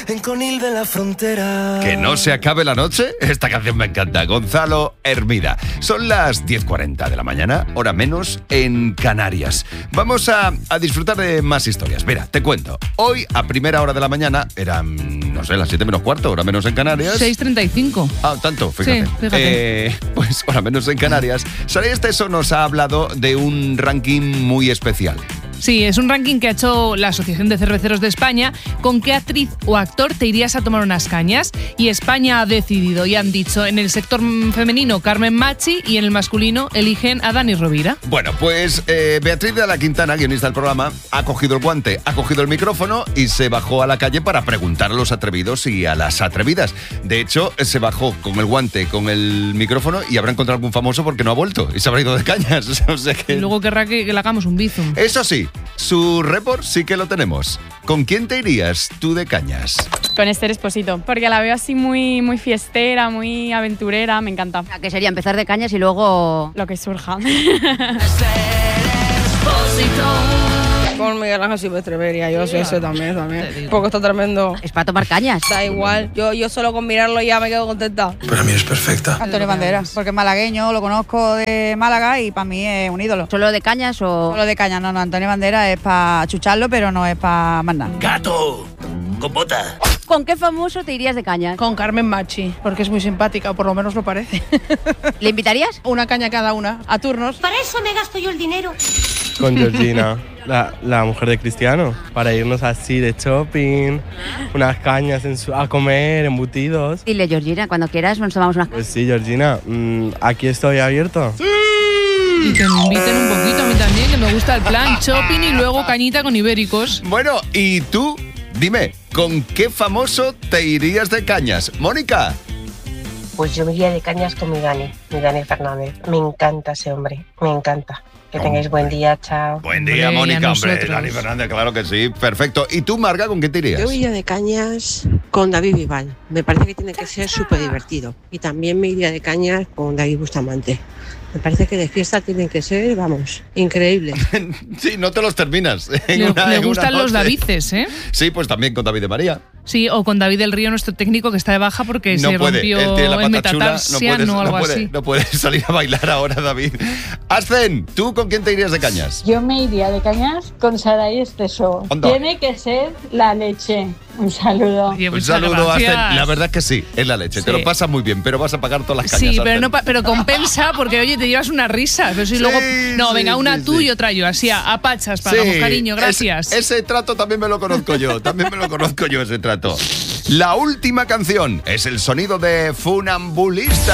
en Conil de la Frontera. ¿Que no se acabe la noche? Esta canción me encanta. Gonzalo Hermida. Son las 10:40 de la mañana, hora menos en Canarias. Vamos a disfrutar de más historias. Mira, te cuento. Hoy, a primera hora de la mañana, eran, no sé, las 7 menos cuarto, hora menos en Canarias. 6:35. Ah, tanto, fíjate. Sí, fíjate. Pues hora menos en Canarias. Saray Esteso nos ha hablado de un ranking muy especial. Sí, es un ranking que ha hecho la Asociación de Cerveceros de España. ¿Con qué actriz o actor te irías a tomar unas cañas? Y España ha decidido y han dicho, en el sector femenino, Carmen Machi, y en el masculino eligen a Dani Rovira. Bueno, pues Beatriz de la Quintana, guionista del programa, ha cogido el guante, ha cogido el micrófono y se bajó a la calle para preguntar a los atrevidos y a las atrevidas. De hecho, se bajó con el guante, con el micrófono, y habrá encontrado algún famoso porque no ha vuelto y se habrá ido de cañas. O sea que... Y luego querrá que le hagamos un bizum. Eso sí, su report sí que lo tenemos. ¿Con quién te irías tú de cañas? Con Esther Esposito, porque la veo así muy, muy fiestera, muy aventurera, me encanta. Que sería empezar de cañas y luego... Lo que surja. Con Miguel Ángel Silvestre vería yo, sí, ese también. Porque está tremendo. Es para tomar cañas. Da igual, yo solo con mirarlo ya me quedo contenta. Para mí es perfecta. Antonio Banderas, porque es malagueño, lo conozco de Málaga y para mí es un ídolo. ¿Solo de cañas o...? Solo de cañas, no, Antonio Banderas es para chucharlo, pero no es para más nada. ¡Gato! ¡Con bota! ¿Con qué famoso te irías de cañas? Con Carmen Machi, porque es muy simpática, o por lo menos lo parece. ¿Le invitarías? Una caña cada una, a turnos. Para eso me gasto yo el dinero. Con Georgina, la mujer de Cristiano, para irnos así de shopping, unas cañas a comer, embutidos. Dile, Georgina, cuando quieras nos tomamos unas... Pues sí, Georgina, aquí estoy abierto. Y que me inviten un poquito a mí también, que me gusta el plan shopping y luego cañita con ibéricos. Bueno, ¿y tú? Dime, ¿con qué famoso te irías de cañas? Mónica. Pues yo me iría de cañas con mi Dani Fernández. Me encanta ese hombre, me encanta. Que tengáis buen día, chao. Buen día, Mónica, hombre. Dani Fernández, claro que sí, perfecto. ¿Y tú, Marga, con qué te irías? Yo me iría de cañas con David Bisbal. Me parece que tiene que ser súper divertido. Y también me iría de cañas con David Bustamante. Me parece que de fiesta tienen que ser, vamos, increíbles. Sí, no te los terminas. Le gustan los Davices, ¿eh? Sí, pues también con David de María. Sí, o con David del Río, nuestro técnico, que está de baja porque no se puede. rompió Él tiene la el pata chula, metatarsiano o algo así. No puede salir a bailar ahora, David. Ascen, ¿tú con quién te irías de cañas? Yo me iría de cañas con Saray Esteso. Tiene que ser la leche. Un saludo. Oye, un saludo, Ascen. La verdad que sí, es la leche. Sí. Te lo pasas muy bien, pero vas a pagar todas las cañas. Sí, pero compensa porque, oye, te llevas una risa. Pero si luego... No, venga, una tú y otra yo. Así, a pachas, pagamos, cariño, gracias. Ese trato también me lo conozco yo. Ese trato. La última canción es el sonido de Funambulista.